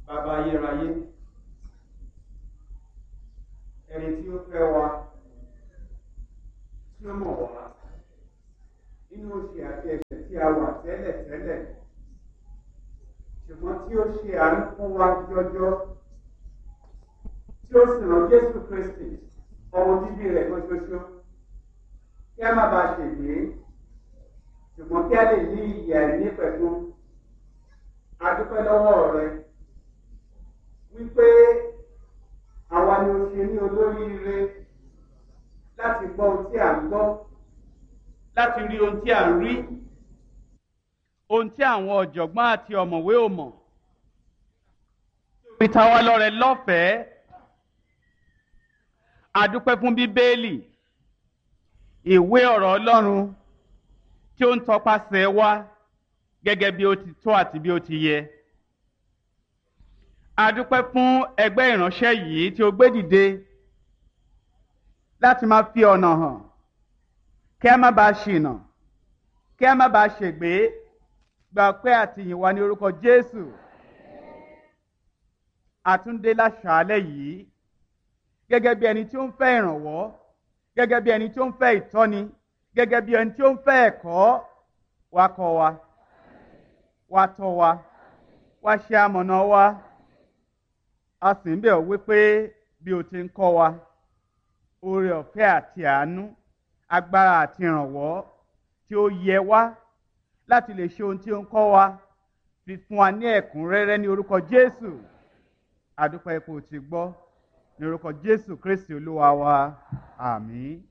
Bàbá ayérayé, ẹni tí ó fẹ́ wa, tí ó mọ̀ wá nínú òṣì àti ẹ̀ṣẹ̀ tí a wà tẹ́lẹ̀, ṣùgbọ́n tí ó ṣe àánú fún wa jọjọ, tí ó sì rán Jésù Kristi, ọmọ bíbí rẹ̀ kan ṣoṣo, kí a má bàa ṣègbé, ṣùgbọ́n kí a lè ní ìyè àìnípẹ̀kun. A dúpẹ́ lọ́wọ́ rẹ wípé àwa ni o ṣe ní olóríire láti gbọ́ ohun tí à ń gbọ́, láti rí ohun tí à ń rí, ohun tí àwọn ọ̀jọ̀gbọ́n àti ọ̀mọ̀wé ò mọ̀. Fi ta wá lọ́rẹ lọ́fẹ̀ẹ́. A dúpẹ́ fún Bíbélì, ìwé ọ̀rọ̀ Ọlọ́run tí ó ń tọpasẹ̀ wa gẹ́gẹ́ bí ó ti tọ́ àti bí ó ti yẹ. A dúpẹ́ fún ẹgbẹ́ ìránṣẹ́ yìí tí ó gbé dìde láti máa fi ọ̀nà hàn, kí a má bàa ṣìnà, kí a má bàa ṣègbé. Gba ọpẹ́ àti ìyìn wa ní orúkọ Jésù. Àtúndé láṣàálẹ̀ yìí gẹ́gẹ́ bí ẹni tí ó ń fẹ́ ìrànwọ́, gẹ́gẹ́ bí ẹni tí ó ń fẹ́ ìtọ́ni, gẹ́gẹ́ bí ẹni tí ó ń fẹ́ ẹ̀kọ́. Wá kọ́ wa, wá tọ́ wa, wá ṣe amọ̀nà wa. A sì ń bẹ̀ ọ́ wípé bí o ti ń kọ́ wa, oore ọ̀fẹ́ àti àánú, agbára àti ìrànwọ́ tí ó yẹ wá láti lè ṣe ohun tí ó ń kọ́ wa, fi fún wa ní ẹ̀kúnrẹ́rẹ́ ní orúkọ Jésù. A dúpẹ́ ipò tí gbọ́ ní orúkọ Jésù Kristi Olúwa wa. Àmín.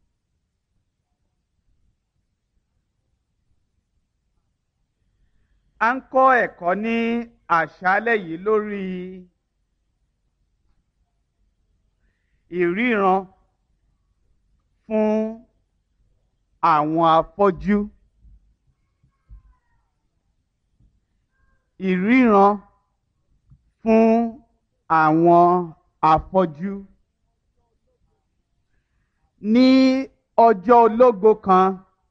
A ń kọ́ ẹ̀kọ́ ní àṣálẹ́ yìí lórí ìríran fún àwọn afọ́jú. Ìríran fún àwọn afọ́jú. Ní ọjọ́ ológo kan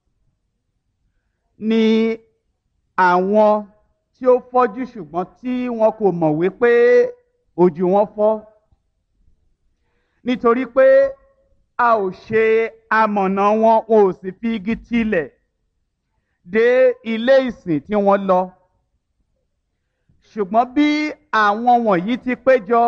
ni àwọn tí ó fọ́jú ṣùgbọ́n tí wọn kò mọ̀ wípé ojú wọn fọ́, nítorí pé a ò ṣe amọ̀nà wọn, wọn ò sì fi igi tilẹ̀ dé ilé ìsìn tí wọ́n lọ. Ṣùgbọ́n bí àwọn wọ̀nyí ti péjọ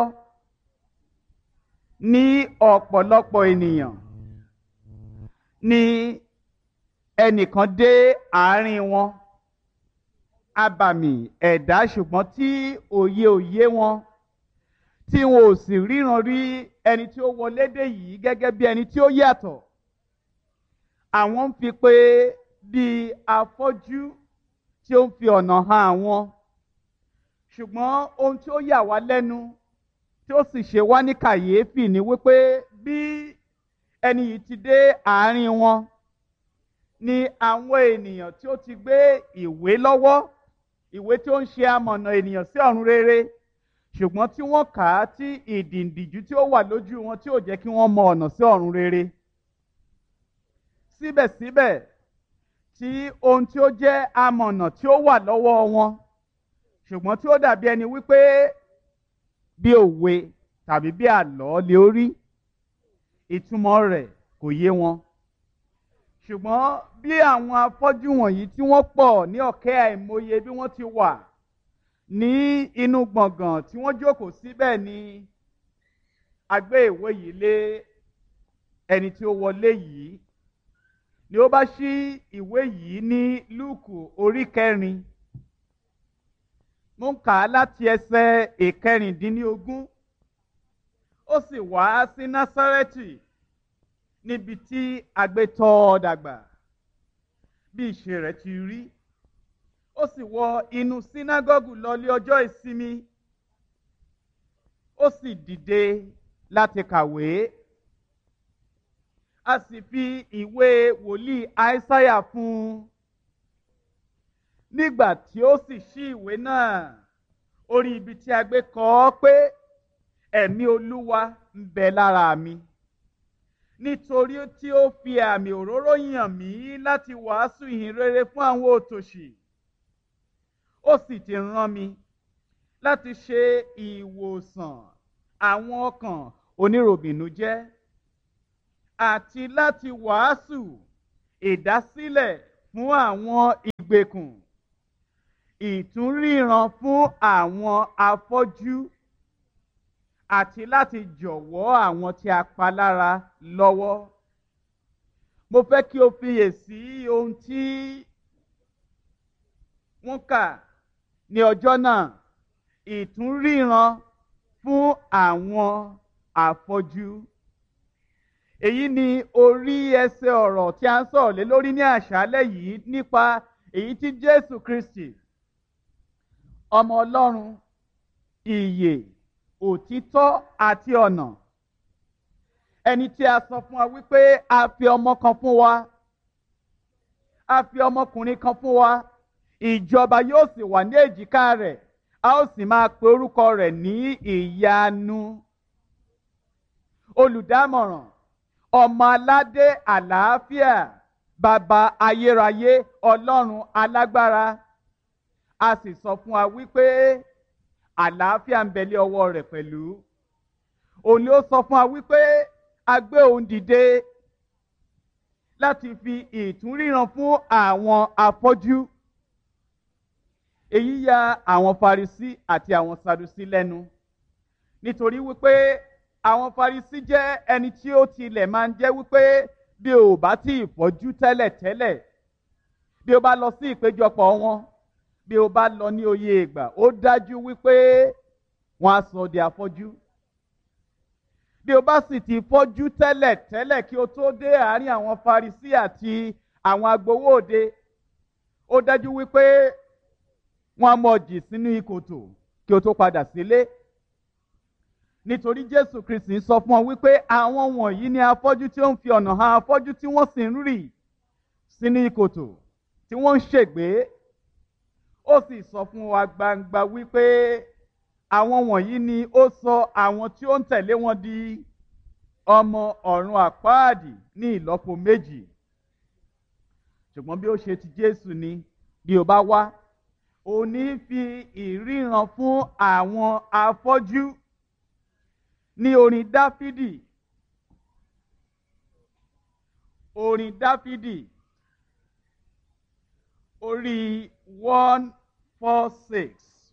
ní ọ̀pọ̀lọpọ̀ ènìyàn, ni ẹnìkan dé àárín wọn, abàmì ẹ̀dá ṣùgbọ́n tí òye wọn, tí wọn ò sì ríran rí ẹni tí ó wọlé dé yìí gẹ́gẹ́ bí ẹni tí ó yàtọ̀. Àwọn ń fi pé bí afọ́jú tí ó ń fi ọ̀nà hàn àwọn. Ṣùgbọ́n ohun tí ó yà wá lẹ́nu tí ó sì ṣe wá ní kàyéfì ni wípé bí ẹni yìí ti dé àárín wọn, ni àwọn ènìyàn tí ó ti gbé ìwé lọ́wọ́, ìwé tí ó ń ṣe amọ̀nà ènìyàn sí ọ̀run rere, ṣùgbọ́n tí wọ́n kà á tí ìdìǹdìjú tí ó wà lójú wọn tí ò jẹ́ kí wọ́n mọ ọ̀nà sí ọ̀run rere. Síbẹ̀síbẹ̀ tí ohun tí ó jẹ́ amọ̀nà tí ó wà lọ́wọ́ wọn, ṣùgbọ́n tí ó dàbí ẹni wípé bí òwe tàbí bí àlọ́ lè orí, ìtumọ̀ rẹ̀ kò yé wọn. Ṣùgbọ́n bí àwọn afọ́jú wọ̀nyí tí wọ́n pọ̀ ní ọ̀kẹ́ àìmọye bí wọ́n ti wà ní inú gbọ̀ngàn tí wọ́n jókòó síbẹ̀, ni a gbé ìwé yìí lé ẹni tí ó wọlé yìí, ni ó bá ṣí ìwé yìí ní Lúùkù orí 4. Mo ń kà á láti ẹsẹ̀ 16. Ó sì wá sí Násárẹ́tì, níbi tí a gbé tọ́ ọ dàgbà, bí ìṣe rẹ̀ ti rí. Ó sì wọ inú sínágọ́gù lọ ní ọjọ́ ìsinmi. Ó sì dìde láti kàwé. A sì fi ìwé wòlíì Áísáyà fún un. Nígbà tí ó sì ṣí ìwé náà, ó rí ibi tí a gbé kọ ọ́ pé ẹ̀mí Olúwa ń bẹ lára mi, nítorí tí ó fi àmì òróró yàn mí láti wàásù ìhìn rere fún àwọn òtòṣì. Ó sì ti rán mi láti ṣe ìwòsàn àwọn ọkàn oníròbìnújẹ́ àti láti wàásù ìdásílẹ̀ fún àwọn ìgbèkùn, ìtúnríran fún àwọn afọ́jú àti láti jọ̀wọ́ àwọn tí a pa lára lọ́wọ́. Mo fẹ́ kí o fiyèsí ohun tí wọ́n kà ní ọjọ́ náà, ìtúnríran fún àwọn afọ́jú. Èyí ni orí ẹsẹ̀ ọ̀rọ̀ tí a ń sọ̀rọ̀ lé lórí ní àṣálẹ́ yìí, nípa èyí tí Jésù Kristi, ọmọ Ọlọ́run, ìyè, òtítọ́ àti ọ̀nà, ẹni tí a sọ fún wa wípé a fi ọmọ kan fún wa, a fi ọmọkùnrin kan fún wa, ìjọba yóò sì wà ní èjìká rẹ̀, a ó sì máa pe orúkọ rẹ̀ ní ìyanu, olùdámọ̀ràn, ọmọ aládé àlàáfíà, bàbá ayérayé, ọlọ́run alágbára. A sì sọ fún wa wípé àlàáfíà ń bẹ lé ọwọ́ rẹ̀ pẹ̀lú. Òun ni ó sọ fún wa wípé a gbé òun dìde láti fi ìtúnríran fún àwọn afọ́jú. Èyí ya àwọn Farisí àti àwọn Sadusí lẹ́nu, nítorí wípé àwọn Farisí jẹ́ ẹni tí ó tilẹ̀ máa ń jẹ́ wípé bí o bá tí ì fọ́jú tẹ́lẹ̀tẹ́lẹ̀, bí o bá lọ sí ìpéjọpọ̀ wọn, bí o bá lọ ní oyè ìgbà, ó dájú wípé wọ́n á sọ di afọ́jú. Bí o bá sì ti fọ́jú tẹ́lẹ̀tẹ́lẹ̀ kí o tó dé àárín àwọn Farisí àti àwọn agbowó òde, ó dájú wípé wọ́n á mọ̀ jì sínú ìkòtò kí o tó padà sílé. Nítorí Jésù Kristi sọ fún ọ wípé àwọn wọ̀nyí ni afọ́jú tí ó ń fi ọ̀nà hàn afọ́jú, tí wọ́n sì ń rì sínú ìkòtò, tí wọ́n ń ṣègbé. Ó sì sọ fún wa gbangba wípé àwọn wọ̀nyí ni ó sọ àwọn tí ó ń tẹ̀lé wọn di ọmọ ọ̀run àpáàdì ní ìlọ́po méjì. Ṣùgbọ́n bí ó ṣe ti Jésù ni, bí o bá wá, ó ní fi ìríran fún àwọn afọ́jú. Ní orin Dáfídì, orí 146,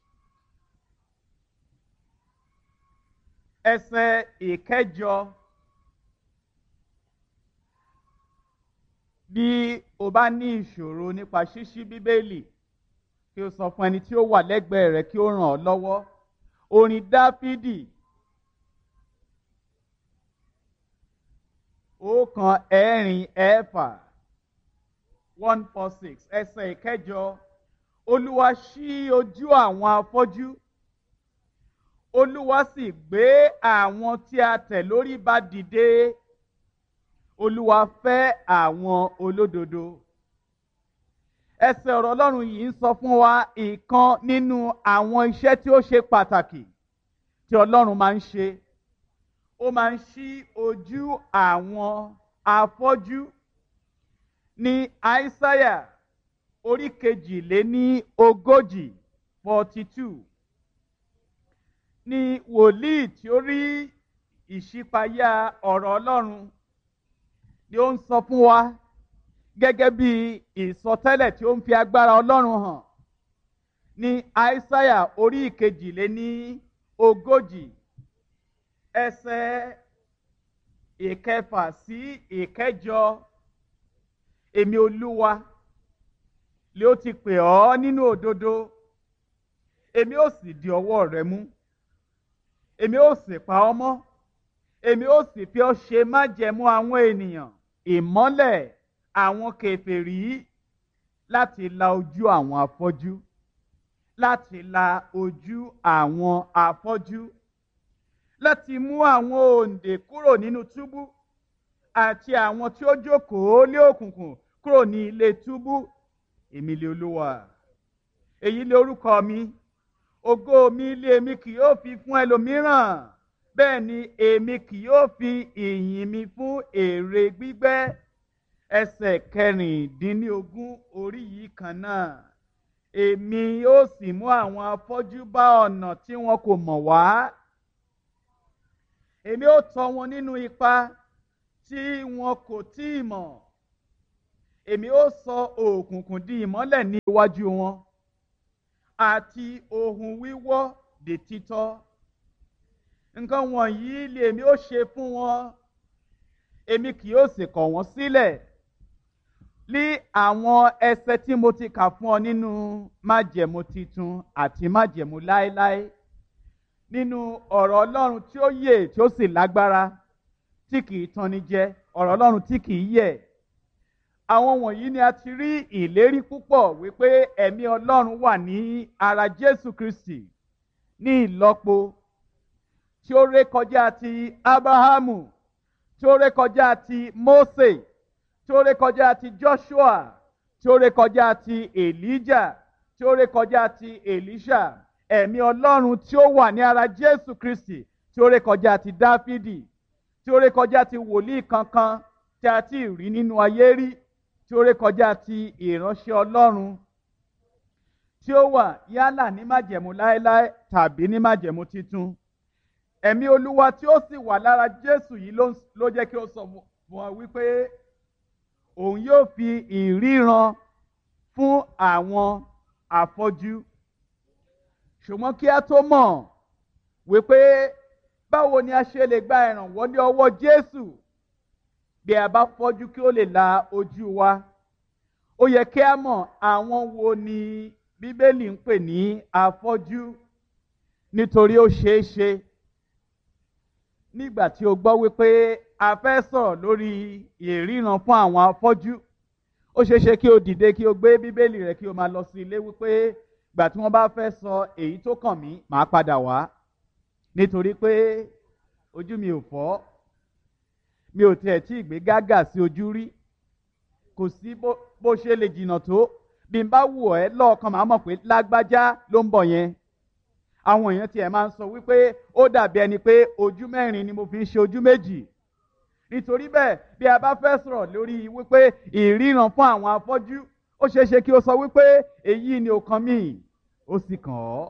ẹsẹ̀ ìkẹjọ. Bí o bá ní ìṣòro nípa ṣíṣí Bíbélì, kí o sọ fún ẹni tí ó wà lẹ́gbẹ̀ẹ́ rẹ kí ó ràn ọ́ lọ́wọ́. Orin Dáfídì 146, 146, ẹsẹ̀ ìkẹjọ. Olúwa ṣí ojú àwọn afọ́jú, Olúwa sì gbé àwọn tí a tẹ̀ lórí ba dìde. Olúwa fẹ́ àwọn olódodo. Ẹsẹ̀ ọ̀rọ̀ Ọlọ́run yìí ń sọ fún wa ìkan nínú àwọn iṣẹ́ tí ó ṣe pàtàkì tí Ọlọ́run máa ń ṣe. Ó máa ń ṣí ojú àwọn afọ́jú. Ní Aísáyà orí 42, 42, ní wòlíì tí ó rí ìṣípayá ọ̀rọ̀ Ọlọ́run ni ó ń sọ fún wa gẹ́gẹ́ bí ìsọtẹ́lẹ̀ tí ó ń fi agbára Ọlọ́run hàn. Ní Aísáyà orí 42, ẹsẹ̀ 6 sí 7. Èmi Olúwa lé ó ti pè ọ́ nínú òdodo, èmi ó sì di ọwọ́ rẹ mú, èmi ó sì pa ọ́ mọ́, èmi ó sì fi ọ́ ṣe májẹ̀mú àwọn ènìyàn, ìmọ́lẹ̀ àwọn kèfèrí, láti la ojú àwọn afọ́jú, láti la ojú àwọn afọ́jú, láti mú àwọn òǹdè kúrò nínú túbú, àti àwọn tí ó jókòó lé òkùnkùn kúrò ní ilé túbú. Èmi lé Olúwa, èyí lé orúkọ mi, ògo mi lé èmi kì yóò fi fún ẹlòmíràn, bẹ́ẹ̀ ni èmi kì yóò fi ìyìn mi fún èrè gbígbẹ́. Ẹsẹ̀ 16 orí yìí kan náà. èmi ó sì mú àwọn afọ́jú bá ọ̀nà tí wọn kò mọ̀ wá. Èmi ó tọ́ wọn nínú ipa tí wọn kò tíì mọ̀. Èmi ó sọ òkùnkùn di ìmọ́lẹ̀ ní iwájú wọn, àti ohun wíwọ́ di títọ́. Nǹkan wọ̀nyí lèmi ó ṣe fún wọn. Èmi kì yóò sì kọ̀ wọ́n sílẹ̀. Ní àwọn ẹsẹ̀ tí mo ti kà fún ọ nínú májẹ̀mú titun àti májẹ̀mú láéláé, nínú ọ̀rọ̀ Ọlọ́run tí ó yè tí ó sì lágbára, tí kì í tanni jẹ, ọ̀rọ̀ Ọlọ́run tí kì í yẹ̀. Àwọn wọ̀nyí ni a ti rí ìlérí púpọ̀ wípé ẹ̀mí Ọlọ́run wà ní ara Jésù Kristi ní ìlọ́po tí ó rékọjá ti Ábáhámù, tí ó rékọjá ti Mósè, tí ó rékọjá ti Joshua, tí ó rékọjá ti Elijah, tí ó rékọjá ti Elisha. Ẹ̀mí Ọlọ́run tí ó wà ní ara Jésù Kristi, tí ó rékọjá ti Dáfídì, tí ó rékọjá ti wòlíì kankan tí a ti rí nínú ayé rí, tí ó rékọjá ti ìránṣẹ́ Ọlọ́run tí ó wà yálà ní májẹ̀mú láéláé tàbí ní májẹ̀mú titun. Ẹ̀mí Olúwa tí ó sì wà lára Jésù yìí ló jẹ́ kí ó sọ fún wọn wípé òun yóò fi ìríran fún àwọn afọ́jú. Ṣùgbọ́n kí a tó mọ̀ wípé báwo ni a ṣe lè gba ìrànwọ́ ní ọwọ́ Jésù bí a bá fọ́jú kí ó lè la ojú wa, ó yẹ kí a mọ̀ àwọn wo ni Bíbélì ń pè ní afọ́jú, nítorí ó ṣeé ṣe nígbà tí o gbọ́ wípé a fẹ́ sọ̀rọ̀ lórí ìríran fún àwọn afọ́jú, ó ṣeé ṣe kí o dìde kí o gbé Bíbélì rẹ kí o máa lọ sí ilé wípé ìgbà tí wọ́n bá fẹ́ sọ èyí tó kàn mí màá padà wá, nítorí pé ojú mi ò fọ́, mi ò tiẹ̀ tí ì gbé gágà sí ojú rí, kò sí bó ṣe lè jìnnà tó, bí n bá wù ẹ́ lọ́ọ̀kan màá mọ̀ pé lágbájá ló ń bọ̀ yẹn. Àwọn èèyàn tiẹ̀ máa ń sọ wípé ó dàbí ẹni pé ojú mẹ́rin ni mo fi ń ṣe ojú méjì. Nítorí bẹ́ẹ̀ bí a bá fẹ́ sọ̀rọ̀ lórí wípé ìríran fún àwọn afọ́jú, ó ṣeé ṣe kí o sọ wípé èyí ni ó kàn mí, ó sì kàn ọ́.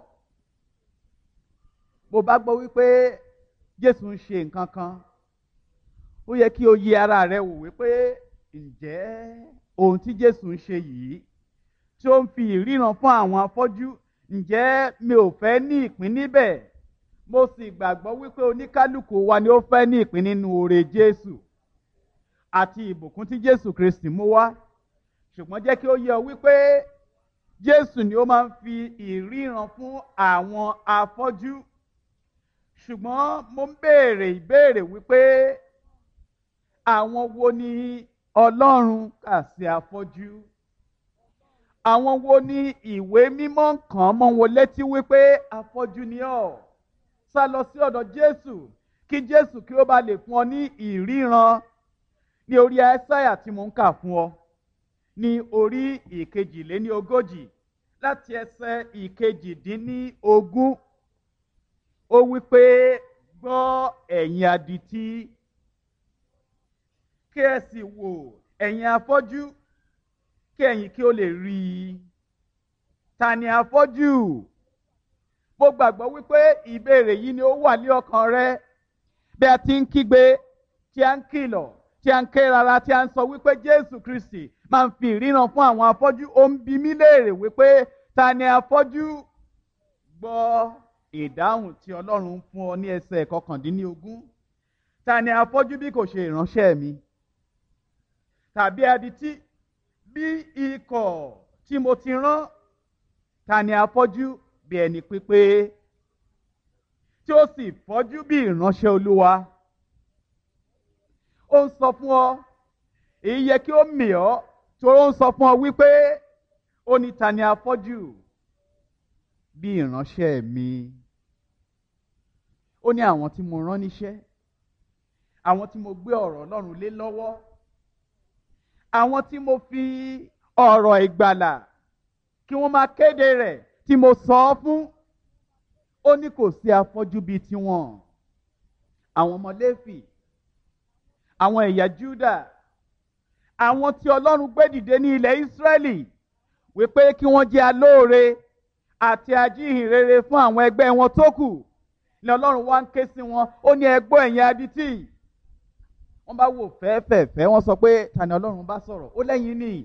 Bó bá gbọ́ wípé Jésù ń ṣe nǹkan kan, ó yẹ kí o yẹ ara rẹ wò wípé ǹjẹ́ ohun tí Jésù ń ṣe yìí tí ó ń fi ìríran fún àwọn afọ́jú, ǹjẹ́ mi ò fẹ́ ní ìpín níbẹ̀? Mo sì gbàgbọ́ wípé oníkálùkù wa ni ó fẹ́ ní ìpín nínú oore Jésù àti ìbùkún tí Jésù Kristi mú wá. Ṣùgbọ́n jẹ́ kí ó yé ọ wípé Jésù ni ó máa ń fi ìríran fún àwọn afọ́jú. Ṣùgbọ́n mo ń béèrè ìbéèrè wípé àwọn wo ni Ọlọ́run kà sí afọ́jú? Àwọn wo ni ìwé mímọ́ kàn mọ́ wọn létí wípé afọ́jú ni ọ́? Sá lọ sí ọ̀dọ̀ Jésù kí Jésù kí ó bá lè fún ọ ní ìríran. Ní orí Áísáyà tí mo ń kà fún ọ, ní orí 42 láti ẹsẹ̀ 21, ó wípé gbọ́ ẹ̀yin adití, kí ẹ sì wò ẹ̀yin afọ́jú, kí ẹ̀yin kí ó lè rí i. Ta ni afọ́jú? Mo gbàgbọ́ wípé ìbéèrè yìí ni ó wà ní ọkàn rẹ bí a ti ń kígbe, tí a ń kìlọ̀, tí a ń ké rara, tí a ń sọ wípé Jésù Kristi máa ń fi ìríran fún àwọn afọ́jú. Ó ń bi mí léèrè wípé ta ni afọ́jú? Gbọ́ ìdáhùn tí Ọlọ́run fún ọ ní ẹsẹ̀ 19. Ta ni afọ́jú bí kò ṣe ìránṣẹ́ mi? Tàbí adití bí ikọ̀ tí mo ti rán? Ta ni afọ́jú bí ẹni pípé tí ó sì fọ́jú bí ìránṣẹ́ Olúwa? Ó ń sọ fún ọ, èyí yẹ kí ó mì ọ́, torí ó ń sọ fún ọ wípé ó ní ta ni afọ́jú bí ìránṣẹ́ mi? Ó ní àwọn tí mo rán níṣẹ́, àwọn tí mo gbé ọ̀rọ̀ Ọlọ́run lé lọ́wọ́, àwọn tí mo fi ọ̀rọ̀ ìgbàlà kí wọ́n máa kéde rẹ̀ tí mo sọ ọ́ fún. Ó ní kò sí afọ́jú bíi tiwọn. Àwọn ọmọ Léfì, àwọn ẹ̀yà Júdà, àwọn tí Ọlọ́run gbé dìde ní ilẹ̀ Ísírẹ́lì, wípé kí wọ́n jẹ́ alóore àti ajíhìnrere fún àwọn ẹgbẹ́ wọn tó kù. Ní Ọlọ́run wá ń ké sí wọn, ó ní ẹ gbọ́ ẹ̀yin adití. Wọ́n bá wò fẹ́ẹ́fẹ́ẹ́fẹ́, wọ́n sọ pé ta ni Ọlọ́run bá sọ̀rọ̀? Ó lẹ́yìn ni.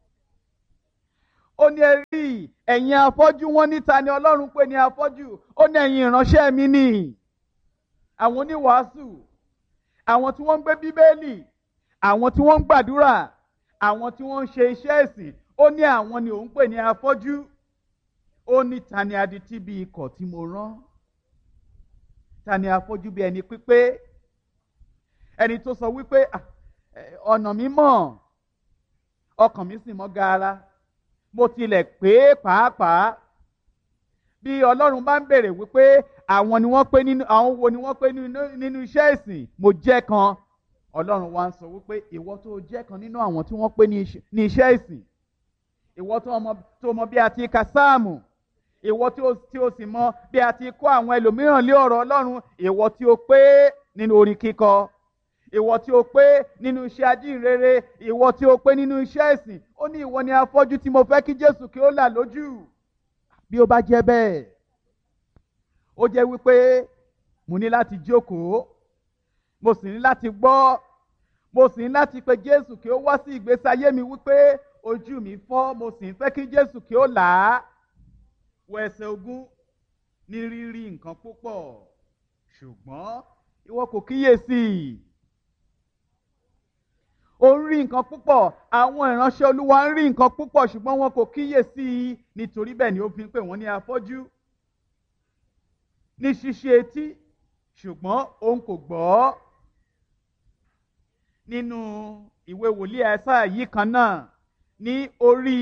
Ó ní ẹ rí ẹ̀yin afọ́jú, wọ́n ní ta ni Ọlọ́run pè ní afọ́jú? Ó ní ẹ̀yin ìránṣẹ́ mi ni. Àwọn oníwàásù, àwọn tí wọ́n ń gbé Bíbélì, àwọn tí wọ́n ń gbàdúrà, àwọn tí wọ́n ń ṣe iṣẹ́ ẹ̀sìn, ó ní àwọn ni òun pè ní afọ́jú. Ó ní ta ni adití bí ikọ̀ tí mo rán? Ta ni afọ́jú bí ẹni pípé? Ẹni tó sọ wípé ọ̀nà mi mọ́, ọkàn mi sì mọ́ gaara, mo tilẹ̀ pé pàápàá. Bí Ọlọ́run bá ń bèrè wípé àwọn wo ni wọ́n pé nínú iṣẹ́ ìsìn, mo jẹ́ kan. Ọlọ́run wá ń sọ wípé ìwọ tó jẹ́ kan nínú àwọn tí wọ́n pé ní iṣẹ́ ìsìn, ìwọ tó mọ bí a ti ka sáàmù, ìwọ tí o sì mọ bí a ti kọ́ àwọn ẹlòmíràn lé ọ̀rọ̀ Ọlọ́run, ìwọ tí o pé nínú orin kíkọ, ìwọ tí o pé nínú iṣẹ́ ajínrere, ìwọ tí o pé nínú iṣẹ́ ìsìn, ó ní ìwọ ni afọ́jú tí mo fẹ́ kí Jésù kí ó là lójú. Bí ó bá jẹ́ bẹ́ẹ̀, ó jẹ́ wípé mo ní láti jókòó, mo sì ní láti gbọ́, mo sì ní láti pe Jésù kí ó wá sí ìgbésí ayé mi wípé ojú mi fọ́, mo sì ń fẹ́ kí Jésù kí ó là á. Wo ẹsẹ̀ 20, ní rírí nǹkan púpọ̀, ṣùgbọ́n ìwọ kò kíyèsí. Ó ń rí nǹkan púpọ̀, àwọn ìránṣẹ́ Olúwa ń rí nǹkan púpọ̀, ṣùgbọ́n wọn kò kíyèsí. Nítorí bẹ́ẹ̀ ni ó fi ń pè wọ́n ní afọ́jú. Ní ṣíṣí etí, ṣùgbọ́n òun kò gbọ́. Nínú ìwé wòlíì Àìsáyà yìí kan náà, ní orí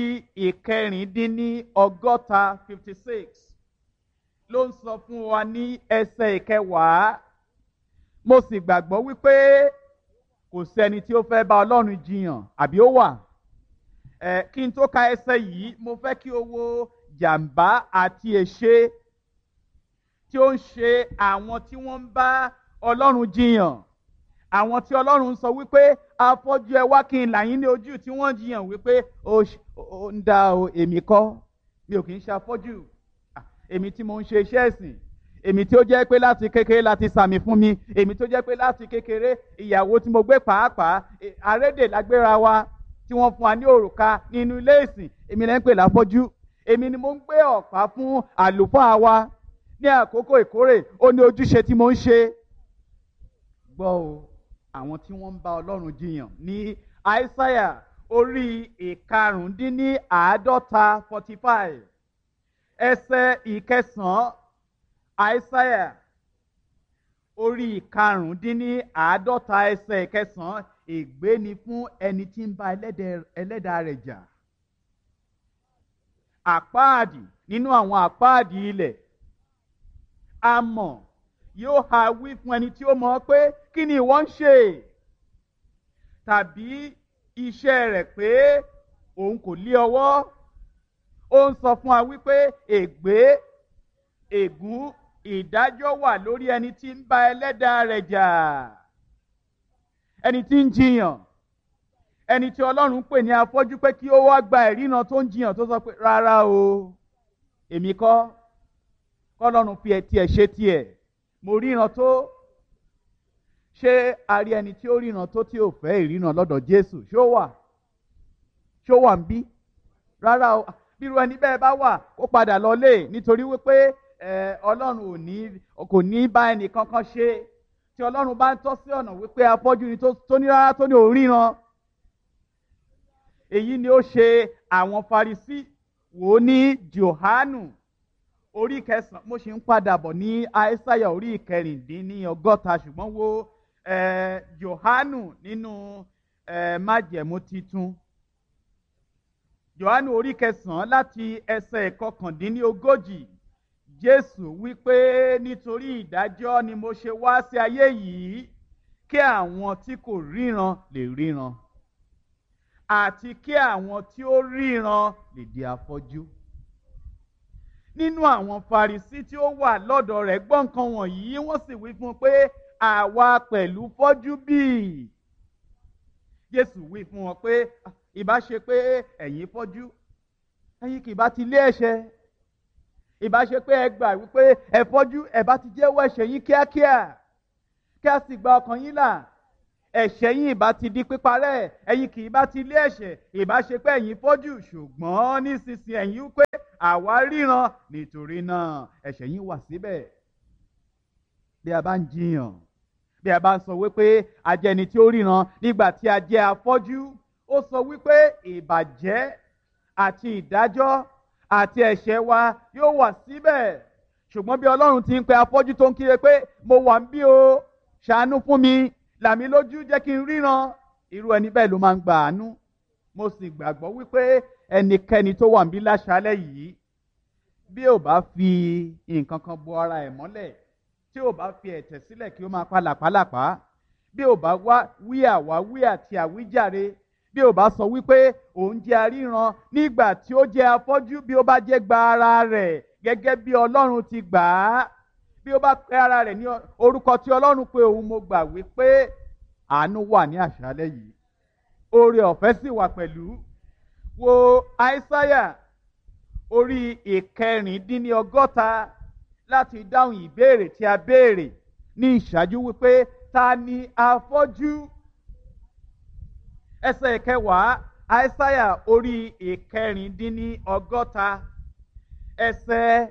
56 56 ló ń sọ fún wa ní ẹsẹ̀ 10. Mo sì gbàgbọ́ wípé kò sẹ́ni tí ó fẹ́ bá Ọlọ́run jiyàn, àbí ó wà? Kí n tó ka ẹsẹ̀ yìí, mo fẹ́ kí o wo jàǹbá àti èṣe tí ó ń ṣe àwọn tí wọ́n ń bá Ọlọ́run jiyàn. Àwọn tí Ọlọ́run sọ wípé afọ́jú ẹ wá kí n là yín ní ojú, tí wọ́n jiyàn wípé ó ń dá o, èmi kọ́, mi ò kì í ṣe afọ́jú. Èmi tí mo ń ṣe iṣẹ́ ẹ̀sìn, èmi tí ó jẹ́ pé láti kékeré láti sàmì fún mi, èmi tó jẹ́ pé láti kékeré ìyàwó tí mo gbé pàápàá arédè lágbéra wa tí wọ́n fún wa ní òrùka nínú ilé ìsìn, èmi lẹ́ ń pè láfọ́jú. Èmi ni mo ń gbé ọ̀pá fún àlùfáà wa ní àkókò ìkórè, ó ní ojúṣe tí mo ń ṣe. Gbọ́ o, àwọn tí wọ́n ń bá Ọlọ́run jiyàn ní Àìsáyà orí 55 45 ẹsẹ̀ 9. Àìsáyà orí 55 ẹsẹ̀ 9. Ègbé ni fún ẹni tí ń bá ẹlẹ́dàá rẹ̀ jà. Àpáàdì nínú àwọn àpáàdì ilẹ̀, amọ̀ yóò ha wí fún ẹni tí ó mọ̀ pé kí ni ìwọ ń ṣe? Tàbí iṣẹ́ rẹ̀ pé òun kò lé ọwọ́. Ó ń sọ fún wa wípé ègbé, ègún, ìdájọ́ wà lórí ẹni tí ń bá ẹlẹ́dàá rẹ̀ jà. Ẹni tí ń jiyàn, ẹni tí Ọlọ́run pè ní afọ́jú pé kí ó wá gba ìríran tó ń jiyàn, tó sọ pé rárá o, èmi kọ́, k'Ọlọ́run fi tiẹ̀ ṣe tiẹ̀, mo ríran tó. Ṣé a rí ẹni tí ó ríran tó tí ò fẹ́ ìríran lọ́dọ̀ Jésù? Ṣé ó wà? Ṣé ó wà ń bí? Rárá o. Bírú ẹni bẹ́ẹ̀ bá wà, ó padà lọlé, nítorí wípé Ọlọ́run kò ní bá ẹnì kankan ṣe. Tí Ọlọ́run bá ń tọ́ sí ọ̀nà wípé afọ́jú ni tó ní rárá, tó ní òríran. Èyí ni ó ṣe àwọn Farisí. Wò ó ní Jòhánù orí 9. Mo ṣì ń padà bọ̀ ní Àìsáyà orí 56, ṣùgbọ́n wo Jòhánù nínú májẹ̀mú titun. Jòhánù orí 9 láti ẹsẹ̀ 39. Jésù wípé nítorí ìdájọ́ ni mo ṣe wá sí ayé yìí, kí àwọn tí kò ríran lè ríran, àti kí àwọn tí ó ríran lè di afọ́jú. Nínú àwọn Farisí tí ó wà lọ́dọ̀ rẹ̀ gbọ́ nǹkan wọ̀nyí, wọ́n sì wí fún un pé àwa pẹ̀lú fọ́jú bí? Jésù wí fún wọn pé ìbá ṣe pé ẹ̀yin fọ́jú, ẹ̀yin kì bá ti lé ẹ̀ṣẹ̀. Ìbá ṣe pé ẹ gbà wípé ẹ fọ́jú, ẹ bá ti jẹ́wọ́ ẹ̀ṣẹ̀ yín kíákíá kí a sì gba ọkàn yín là. Ẹ̀ṣẹ̀ yín ìbá ti di píparẹ́, ẹ̀yin kì í bá ti lé ẹ̀ṣẹ̀. Ìbá ṣe pé ẹ̀yin fọ́jú, ṣùgbọ́n nísinsìnyí ẹ̀yin wípé àwa ríran, nítorí náà ẹ̀ṣẹ̀ yín wà síbẹ̀. Bí a bá ń jiyàn, bí a bá ń sọ wípé a jẹ́ ẹni tí ó ríran nígbà tí a jẹ́ afọ́jú, ó sọ wípé ìbàjẹ́ àti ìdájọ́ àti ẹ̀ṣẹ̀ wa yóò wà síbẹ̀. Ṣùgbọ́n bí Ọlọ́run ti ń pe afọ́jú tó ń kíre pé mo wà ń bí o, ṣàánú fún mi, là mí lójú, jẹ́ kí n ríran, irú ẹni bẹ́ẹ̀ ló máa ń gba àánú. Mo sì gbàgbọ́ wípé ẹnikẹ́ni tó wà ń bí láṣálẹ́ yìí, bí ò bá fi nǹkan kan bo ara ẹ̀ mọ́lẹ̀, tí ò bá fi ẹ̀tẹ̀ sílẹ̀ kí ó máa pa làpálàpá, bí ò bá wí àwáwí àti àwíjàre, bí ò bá sọ wípé òun jẹ́ aríran nígbà tí ó jẹ́ afọ́jú, bí ó bá jẹ́ gba ara rẹ̀ gẹ́gẹ́ bí Ọlọ́run ti gbà á, bí ó bá pe ara rẹ̀ ní orúkọ tí Ọlọ́run pé òun, mo gbà wípé àánú wà ní àṣálẹ́ yìí, oore ọ̀fẹ́ sì wà pẹ̀lú. Wo Aísáyà orí ìkẹrìndínlọ́gọ́ta láti dáhùn ìbéèrè tí a béèrè ní ìṣáájú wípé ta ni afọ́jú? Ẹsẹ̀ ìkẹwàá, Aísáyà orí ìkẹrìndínlọ́gọ́ta ẹsẹ̀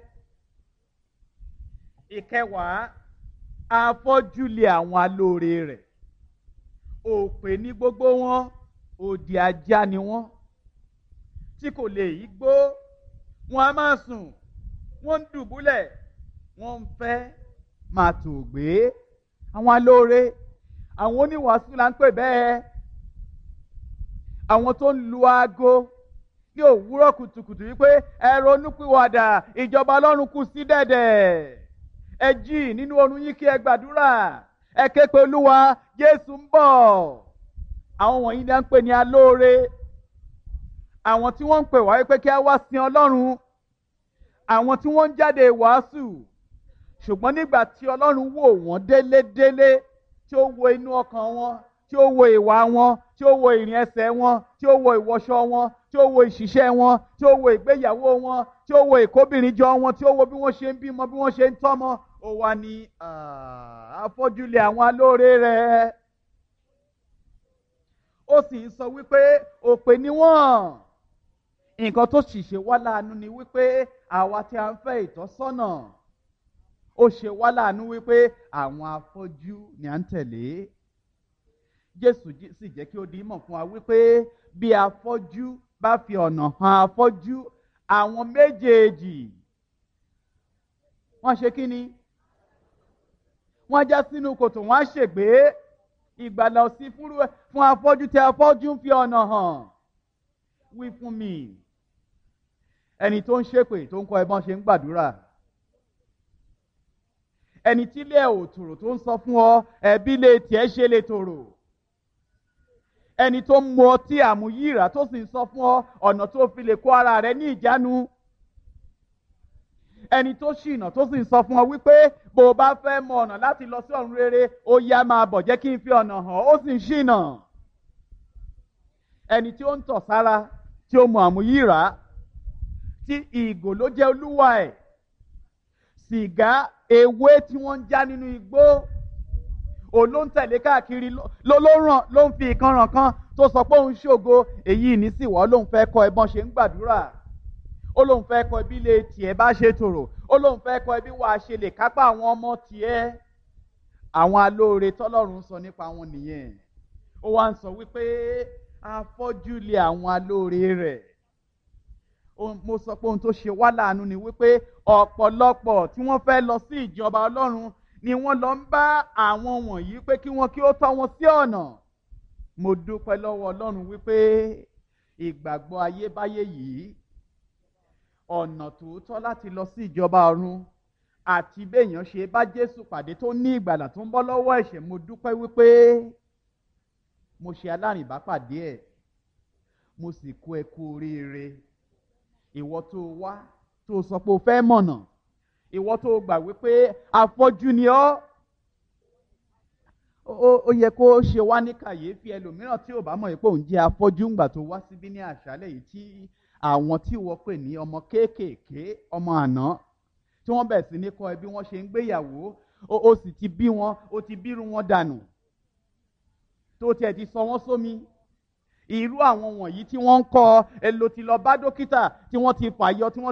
ìkẹwàá, afọ́jú lé àwọn alóore rẹ̀, òpè ní gbogbo wọn, òdì ajá ni wọ́n, tí kò lè yí gbó, wọn a máa sùn, wọ́n ń dùbúlẹ̀, wọ́n ń fẹ́ máa tòògbé. Àwọn alóore, àwọn oníwàásù là ń pè bẹ́ẹ̀. Àwọn tó ń lu aago ní òwúrọ̀ kùtùkùtù wípé ẹ ronúpìwàdà, ìjọba Ọlọ́run kù sí dẹ̀dẹ̀. Ẹ jí nínú oorun yín kí ẹ gbàdúrà, ẹ ké pe Olúwa, Jésù ń bọ̀. Àwọn wọ̀nyí ni à ń pè ní alóore. Àwọn tí wọ́n ń pè wá wípé kí a wá sin Ọlọ́run. Àwọn tí wọ́n ń jáde wàásù. Ṣùgbọ́n nígbà tí Ọlọ́run wò wọ́n délédélé, tí ó wo inú ọkàn wọn, tí ó wo ìwà wọn, tí ó wo ìrìn ẹsẹ̀ wọn, tí ó wo ìwọṣọ wọn, tí ó wo ìṣiṣẹ́ wọn, tí ó wo ìgbéyàwó wọn, tí ó wo ìkóbìnrin jọ wọn, tí ó wo bí wọ́n ṣe ń bímọ, bí wọ́n ṣe ń tọ́mọ, ó wá ní afọ́jú lé àwọn alóore rẹ̀. Ó sì ń sọ wípé òpè ni wọ́n. Nǹkan tó sì ṣe wá láàánú ni wípé àwa tí a ń fẹ́ ìtọ́sọ́nà, ó ṣe wá láàánú wípé àwọn afọ́jú ni à ń tẹ̀lé. Jésù sì jẹ́ kí ó di mọ̀ fún wa wípé bí afọ́jú bá fi ọ̀nà hàn afọ́jú, àwọn méjèèjì wọ́n ṣe kí ni? Wọ́n já sínú kòtò, wọ́n á ṣègbé. Ìgbàlà ò sí fún afọ́jú tí afọ́jú ń fi ọ̀nà hàn. Wí fún mi, ẹni tó ń ṣépè tó ń kọ́ ẹ bọ́n ṣe ń gbàdúrà, ẹni tí ilé ẹ̀ ò tòrò tó ń sọ fún ọ ẹbí lè tiẹ̀ ṣe lè tòrò, ẹni tó ń mu ọtí àmúyíra tó sì ń sọ fún ọ ọ̀nà tó fi lè kó ara rẹ ní ìjánu, ẹni tó ṣìnà tó sì ń sọ fún ọ wípé bó o bá fẹ́ mọ ọ̀nà láti lọ sí ọ̀run rere, ó yá máa bọ̀, jẹ́ kí n fi ọ̀nà hàn, ó sì ń ṣìnà. Ẹni tí ó ń tọ̀ sára, tí ó mu àmúyíra, tí ìgò ló jẹ́ olúwa ẹ̀, sìgá, ewé tí wọ́n ń já nínú igbó, òun ló ń tẹ̀lé káàkiri, ló ń fi ìkanràn kan tó sọ pé òun ṣògo, èyí ní sì wọ́ lóun fẹ́ kọ́ ẹ bọ́n ṣe ń gbàdúrà, ó lóun fẹ́ kọ́ ẹbí lè tiẹ̀ bá ṣe tòrò, ó lóun fẹ́ kọ́ ẹbí wàá ṣe lè kápá àwọn ọmọ tiẹ̀. Àwọn alóore tọ́lọ́run sọ nípa wọn nìyẹn. Ó wá ń sọ wípé afọ́jú lé àwọn alóore rẹ̀. Mo sọ pé ohun tó ṣe wá láàánú ni wípé ọ̀pọ̀lọpọ̀ tí wọ́n fẹ́ lọ sí ìjọba Ọlọ́run ni wọ́n lọ ń bá àwọn wọ̀nyí pé kí wọ́n kí ó tọ́ wọn sí ọ̀nà. Mo dúpẹ́ lọ́wọ́ Ọlọ́run wípé ìgbàgbọ́ ayébáyé yìí, ọ̀nà tòótọ́ láti lọ sí ìjọba ọ̀run àti béèyàn ṣe bá Jésù pàdé tó ní ìgbàlà tó ń bọ́ lọ́wọ́ ẹ̀ṣẹ̀, mo dúpẹ́ wípé mo ṣe alárìnbápàdé ẹ̀, mo sì kú ẹ kú oríire. Ìwọ tó wá tó sọ pé o fẹ́ mọ̀nà, ìwọ tó gbà wípé afọ́jú ni ọ́, ó yẹ kó ṣe wá ní kàyéfì. Ẹlòmíràn tí ò bá mọ̀ pé òun jẹ́ afọ́jú ńgbà tó wá síbí ní àṣálẹ́ yìí tí àwọn tí wọ́n pè ní ọmọ kéékèèké, ọmọ àná, tí wọ́n bẹ̀rẹ̀ sí ní kọ́ ẹ bí wọ́n ṣe ń gbéyàwó, ó sì ti bí wọn, ó ti bírú wọn dànù, tó tiẹ̀ ti sọ wọ́n sómi. Irú àwọn wọ̀nyí tí wọ́n ń kọ́ ẹ ló ti lọ bá dókítà tí wọ́n ti fàyọ tí wọ́n